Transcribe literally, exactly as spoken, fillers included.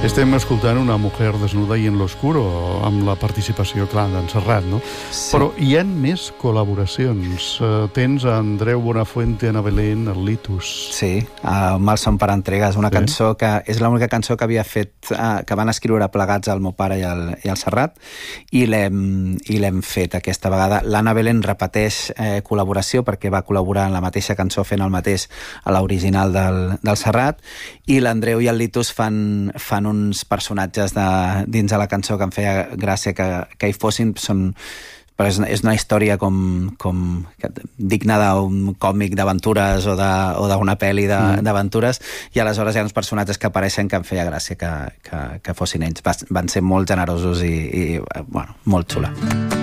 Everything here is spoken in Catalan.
Estem escoltant Una mujer desnuda y en l'oscuro, amb la participació, clar, d'en Serrat, no? Sí. Però hi ha més col·laboracions. Uh, tens a Andreu Buenafuente, Ana Belén, el Litus. Sí, uh, Malson per entregues, una Sí. cançó que és l'única cançó que havia fet, uh, que van escriure plegats el meu pare i el, i el Serrat, i l'hem i l'hem fet aquesta vegada. L'Anna Belén repeteix eh, col·laboració perquè va col·laborar en la mateixa cançó fent el mateix a l'original del, del Serrat, i l'Andreu i el Litus fan, fan uns personatges de, dins de la cançó que em feia gràcia que, que hi fossin. Són, però és, és una història com, com digna d'un còmic d'aventures o d'una pel·li d'aventures, mm. i aleshores hi ha uns personatges que apareixen que em feia gràcia que, que, que fossin ells. Van ser molt generosos i, i bueno, molt xula.